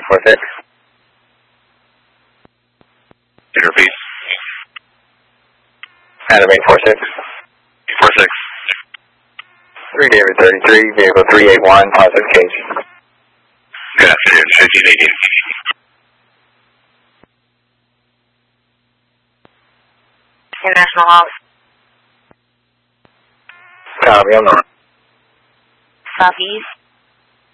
846. Repeat. Adam 846. 846. 3 David 33, vehicle 381, positive cage. Good afternoon, 1518. International House. Copy, I'm north. Southeast.